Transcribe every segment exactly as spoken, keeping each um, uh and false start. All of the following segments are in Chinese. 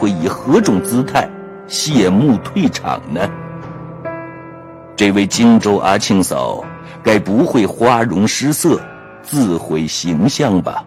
会以何种姿态谢幕退场呢？这位荆州阿庆嫂该不会花容失色，自毁形象吧？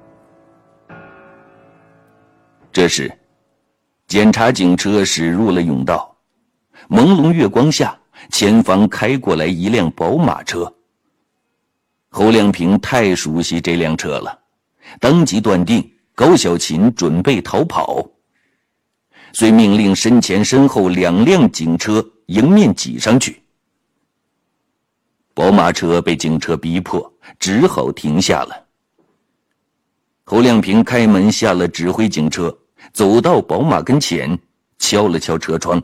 这时检察警车驶入了甬道，朦胧月光下，前方开过来一辆宝马车。侯亮平太熟悉这辆车了，当即断定高小琴准备逃跑，遂命令身前身后两辆警车迎面挤上去。宝马车被警车逼迫，只好停下了。侯亮平开门下了指挥警车，走到宝马跟前，敲了敲车窗。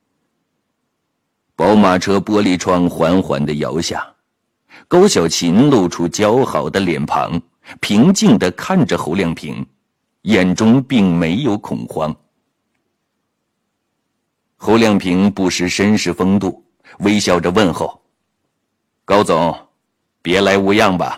宝马车玻璃窗缓缓地摇下，高小琴露出姣好的脸庞，平静地看着侯亮平，眼中并没有恐慌。侯亮平不失绅士风度，微笑着问候：“高总，别来无恙吧？”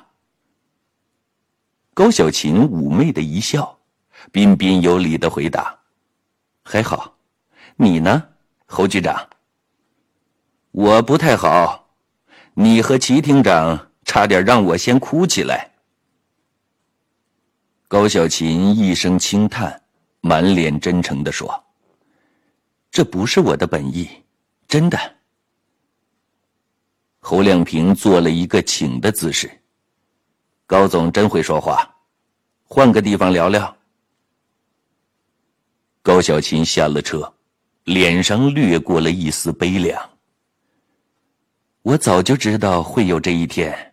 高小琴妩媚的一笑，彬彬有礼地回答：“还好，你呢，侯局长？”“我不太好，你和齐厅长差点让我先哭起来。”高小琴一声轻叹，满脸真诚地说：“这不是我的本意，真的。”侯亮平做了一个请的姿势：“高总真会说话，换个地方聊聊。”高小琴下了车，脸上掠过了一丝悲凉。“我早就知道会有这一天。”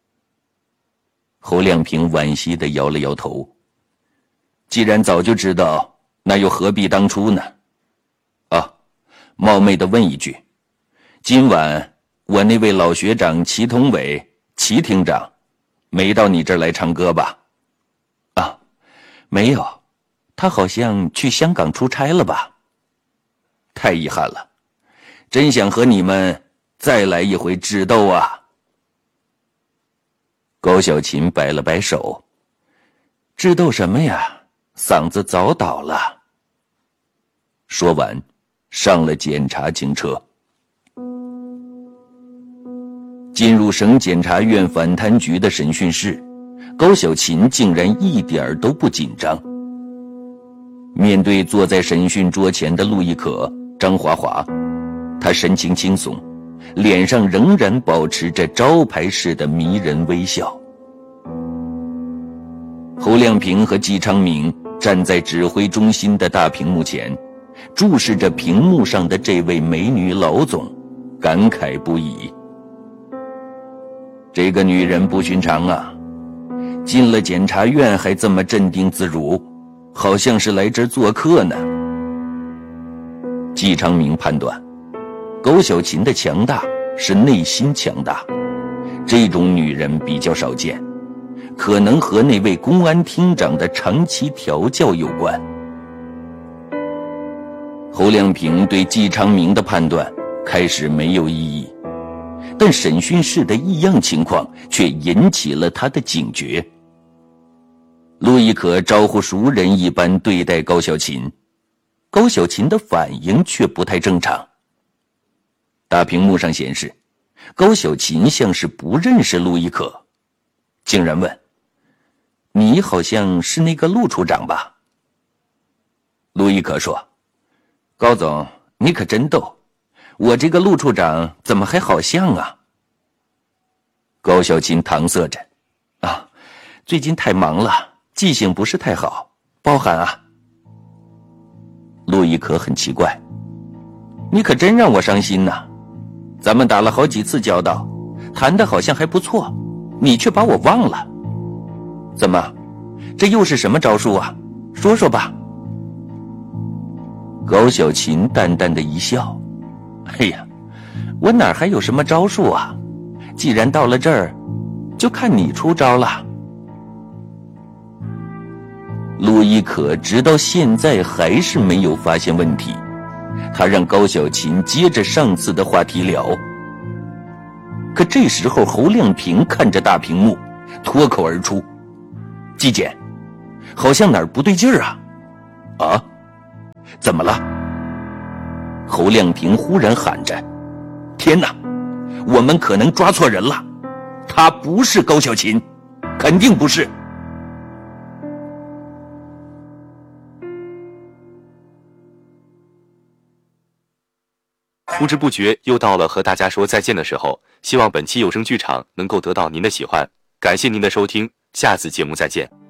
侯亮平惋惜地摇了摇头：“既然早就知道，那又何必当初呢？啊，冒昧地问一句，今晚我那位老学长齐同伟，齐厅长，没到你这儿来唱歌吧？”“啊，没有，他好像去香港出差了吧？”“太遗憾了，真想和你们再来一回智斗啊！”高小琴摆了摆手：“智斗什么呀，嗓子早倒了。”说完，上了检察警车。进入省检察院反贪局的审讯室，高小琴竟然一点都不紧张。面对坐在审讯桌前的陆亦可、张华华，他神情轻松，脸上仍然保持着招牌式的迷人微笑。侯亮平和季昌明站在指挥中心的大屏幕前，注视着屏幕上的这位美女老总，感慨不已。这个女人不寻常啊，进了检察院还这么镇定自如，好像是来这儿做客呢。季昌明判断，高小琴的强大是内心强大，这种女人比较少见，可能和那位公安厅长的长期调教有关。侯亮平对季昌明的判断开始没有异议，但审讯室的异样情况却引起了他的警觉。陆亦可招呼熟人一般对待高小琴，高小琴的反应却不太正常。大屏幕上显示，高小琴像是不认识陆亦可，竟然问：“你好像是那个陆处长吧？”陆亦可说：“高总，你可真逗，我这个陆处长怎么还好像啊？”高小琴搪塞着：“啊，最近太忙了，记性不是太好，包涵啊。”陆亦可很奇怪：“你可真让我伤心呐！咱们打了好几次交道，谈得好像还不错，你却把我忘了。怎么，这又是什么招数啊？说说吧。”高小琴淡淡的一笑：“哎呀，我哪还有什么招数啊？既然到了这儿，就看你出招了。”陆亦可直到现在还是没有发现问题，他让高小琴接着上次的话题聊。可这时候侯亮平看着大屏幕，脱口而出：“季检，好像哪儿不对劲儿啊？”“啊？ 怎么了？侯亮平忽然喊着：“天哪，我们可能抓错人了，他不是高小琴，肯定不是。” 不知不觉又到了和大家说再见的时候，希望本期有声剧场能够得到您的喜欢，感谢您的收听，下次节目再见。